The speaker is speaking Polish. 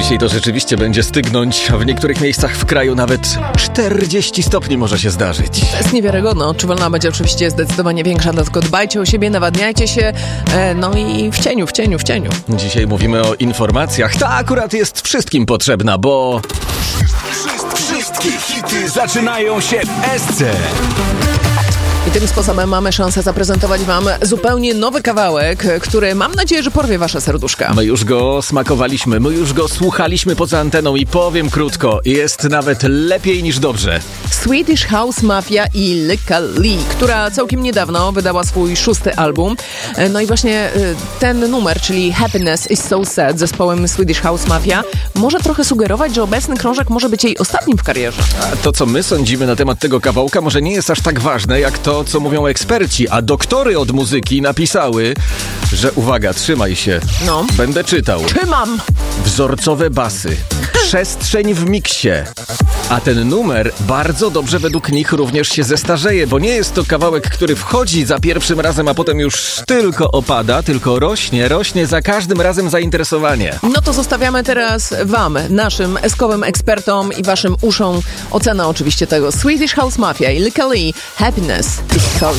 Dzisiaj to rzeczywiście będzie stygnąć, a w niektórych miejscach w kraju nawet 40 stopni może się zdarzyć. To jest niewiarygodne. Odczuwalna będzie oczywiście zdecydowanie większa, dlatego dbajcie o siebie, nawadniajcie się, no i w cieniu. Dzisiaj mówimy o informacjach. Ta akurat jest wszystkim potrzebna, bo... Wszystkie hity zaczynają się w SC. I tym sposobem mamy szansę zaprezentować wam zupełnie nowy kawałek, który mam nadzieję, że porwie wasze serduszka. My już go smakowaliśmy, my już go słuchaliśmy poza anteną i powiem krótko, jest nawet lepiej niż dobrze. Swedish House Mafia i Lykke Li, która całkiem niedawno wydała swój 6. album. No i właśnie ten numer, czyli Happiness is so sad z zespołem Swedish House Mafia, może trochę sugerować, że obecny krążek może być jej ostatnim w karierze. A to, co my sądzimy na temat tego kawałka, może nie jest aż tak ważne, jak to, co mówią eksperci, a doktory od muzyki napisały, że uwaga, trzymaj się, No. będę czytał. Trzymam! Wzorcowe basy, przestrzeń w miksie. A ten numer bardzo dobrze według nich również się zestarzeje, bo nie jest to kawałek, który wchodzi za pierwszym razem, a potem już tylko opada, tylko rośnie za każdym razem zainteresowanie. No to zostawiamy teraz wam, naszym eskowym ekspertom i waszym uszom ocenę oczywiście tego. Swedish House Mafia i Lykke Li, Happiness is so